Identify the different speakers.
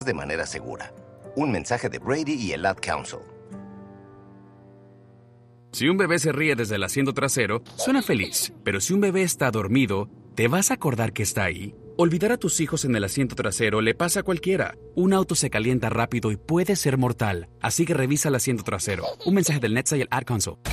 Speaker 1: de manera segura. Un mensaje de Brady y el Ad Council.
Speaker 2: Si un bebé se ríe desde el asiento trasero, suena feliz. Pero si un bebé está dormido, ¿te vas a acordar que está ahí? Olvidar a tus hijos en el asiento trasero le pasa a cualquiera. Un auto se calienta rápido y puede ser mortal. Así que revisa el asiento trasero. Un mensaje del NHTSA y el Ad Council.